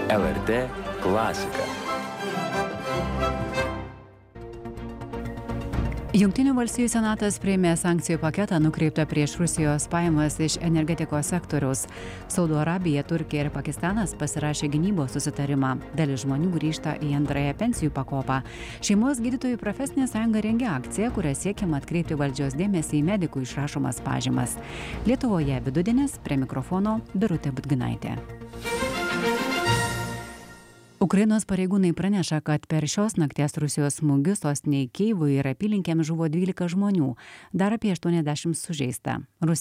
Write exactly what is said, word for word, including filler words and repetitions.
L R T klasika. Jungtinių valstijų senatas priėmė sankcijų paketą nukreiptą prieš Rusijos pajamas iš energetikos sektoriaus. Saudo Arabija, Turkija ir Pakistanas pasirašė gynybos susitarimą. Dalis žmonių grįžta į antrąją pensijų pakopą. Šeimos gydytojų profesinė sąjunga rengia akciją, kuria siekiama atkreipti valdžios dėmesį į medikų išrašomas pažymas. Lietuvoje vidudienis, prie mikrofono Birutė Budginaitė. Ukrainos pareigūnai praneša, kad per šios nakties Rusijos smūgius sostinėje Kyjivui ir apylinkėms žuvo dvylika žmonių, dar apie aštuoniasdešimt sužeista. Rusija